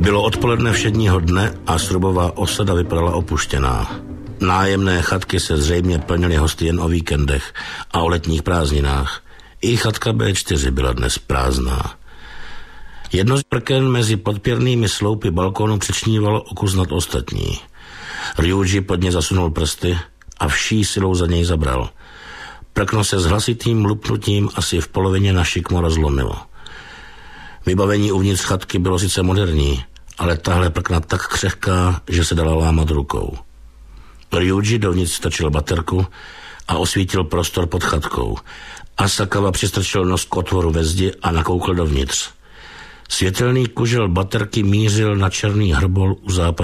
Bylo odpoledne všedního dne a Srubová osada vypadala opuštěná. Nájemné chatky se zřejmě plnily hosty jen o víkendech a o letních prázdninách. I chatka B4 byla dnes prázdná. Jedno z prken mezi podpěrnými sloupy balkónu přečnívalo o kus nad ostatní. Ryuji pod ně zasunul prsty a vší silou za něj zabral. Prkno se s hlasitým lupnutím asi v polovině na šikmo rozlomilo. Vybavení uvnitř chatky bylo sice moderní, ale tahle prkna tak křehká, že se dala lámat rukou. Ryuji dovnitř stačil baterku a osvítil prostor pod chatkou. Asakawa přistrčil nos k otvoru ve zdi a nakoukl dovnitř. Světelný kužel baterky mířil na černý hrbol u západu.